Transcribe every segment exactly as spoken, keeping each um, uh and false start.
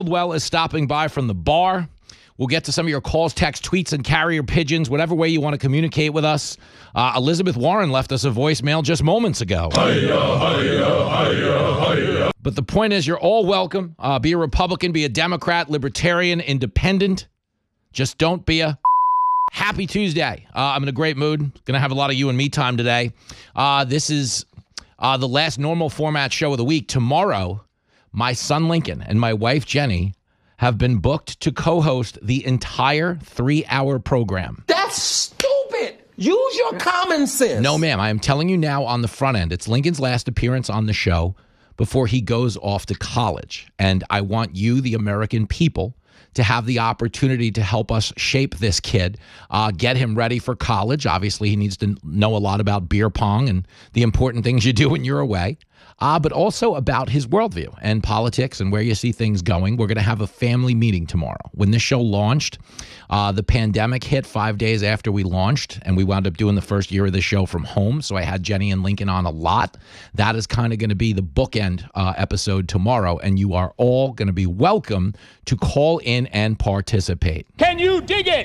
Well is stopping by from the bar. We'll get to some of your calls, texts, tweets, and carrier pigeons, whatever way you want to communicate with us. Uh, Elizabeth Warren left us a voicemail just moments ago. Hi-ya, hi-ya, hi-ya, hi-ya. But the point is, you're all welcome. Uh, be a Republican, be a Democrat, Libertarian, Independent. Just don't be a... Happy Tuesday. Uh, I'm in a great mood. Going to have a lot of you and me time today. Uh, this is uh, the last normal format show of the week. Tomorrow, my son Lincoln and my wife Jenny have been booked to co-host the entire three-hour program. That's stupid. Use your common sense. No, ma'am. I am telling you now on the front end. It's Lincoln's last appearance on the show before he goes off to college. And I want you, the American people, to have the opportunity to help us shape this kid, uh, get him ready for college. Obviously, he needs to know a lot about beer pong and the important things you do when you're away. Uh, but also about his worldview and politics and where you see things going. We're going to have a family meeting tomorrow. When this show launched, uh, the pandemic hit five days after we launched, and we wound up doing the first year of the show from home. So I had Jenny and Lincoln on a lot. That is kind of going to be the bookend uh, episode tomorrow, and you are all going to be welcome to call in and participate. Can you dig it?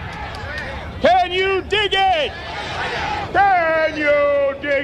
Can you dig it? Can you dig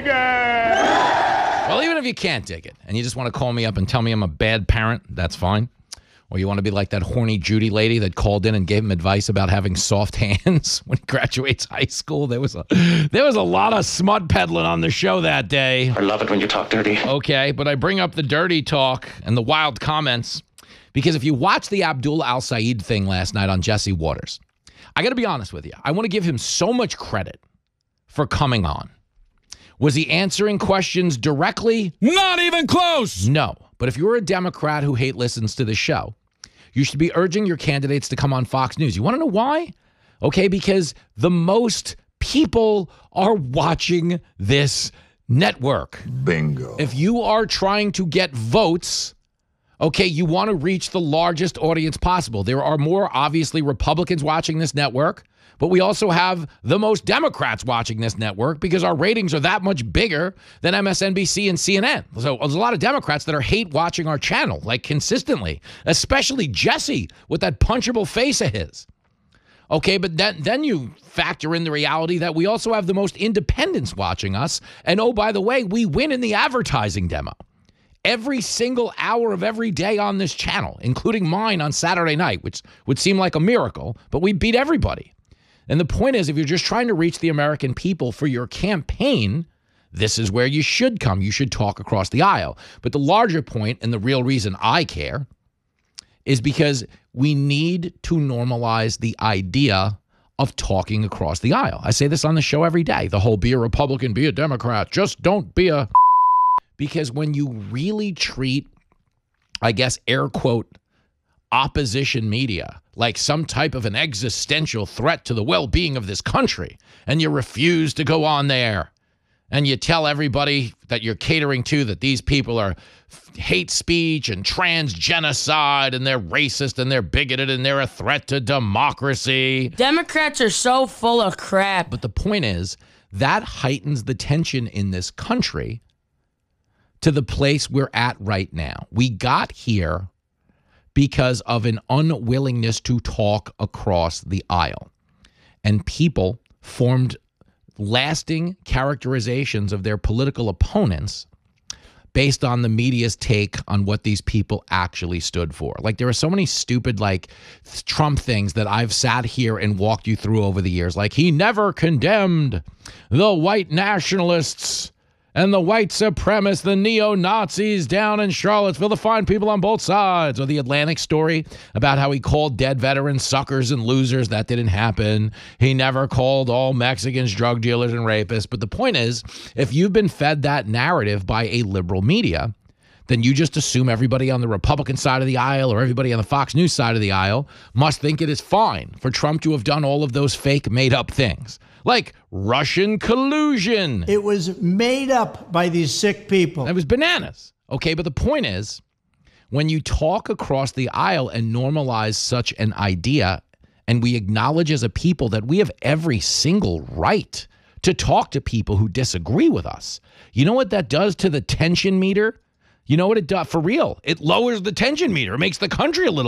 it? Well, even if you can't dig it and you just want to call me up and tell me I'm a bad parent, that's fine. Or you want to be like that horny Judy lady that called in and gave him advice about having soft hands when he graduates high school. There was a there was a lot of smut peddling on the show that day. I love it when you talk dirty. Okay, but I bring up the dirty talk and the wild comments because if you watch the Abdul Al-Sayed thing last night on Jesse Waters, I got to be honest with you. I want to give him so much credit for coming on. Was he answering questions directly? Not even close. No. But if you're a Democrat who hate listens to the show, you should be urging your candidates to come on Fox News. You want to know why? Okay, because the most people are watching this network. Bingo. If you are trying to get votes, okay, you want to reach the largest audience possible. There are more, obviously, Republicans watching this network. But we also have the most Democrats watching this network because our ratings are that much bigger than M S N B C and C N N. So there's a lot of Democrats that are hate watching our channel, like consistently, especially Jesse with that punchable face of his. Okay, but then, then you factor in the reality that we also have the most independents watching us. And oh, by the way, we win in the advertising demo. Every single hour of every day on this channel, including mine on Saturday night, which would seem like a miracle, but we beat everybody. And the point is, if you're just trying to reach the American people for your campaign, this is where you should come. You should talk across the aisle. But the larger point, and the real reason I care, is because we need to normalize the idea of talking across the aisle. I say this on the show every day. The whole be a Republican, be a Democrat, just don't be a... Because when you really treat, I guess, air quote, opposition media like some type of an existential threat to the well-being of this country, and you refuse to go on there, and you tell everybody that you're catering to that these people are hate speech and trans genocide, and they're racist, and they're bigoted, and they're a threat to democracy. Democrats are so full of crap. But the point is, that heightens the tension in this country to the place we're at right now. We got here because of an unwillingness to talk across the aisle. And people formed lasting characterizations of their political opponents based on the media's take on what these people actually stood for. Like, there are so many stupid, like, Trump things that I've sat here and walked you through over the years. Like, he never condemned the white nationalists and the white supremacists, the neo-Nazis down in Charlottesville, the fine people on both sides. Or the Atlantic story about how he called dead veterans suckers and losers. That didn't happen. He never called all Mexicans drug dealers and rapists. But the point is, if you've been fed that narrative by a liberal media, then you just assume everybody on the Republican side of the aisle or everybody on the Fox News side of the aisle must think it is fine for Trump to have done all of those fake made-up things. Like Russian collusion. It was made up by these sick people. It was bananas. Okay, but the point is, when you talk across the aisle and normalize such an idea, and we acknowledge as a people that we have every single right to talk to people who disagree with us, you know what that does to the tension meter? You know what it does? For real, it lowers the tension meter. It makes the country a little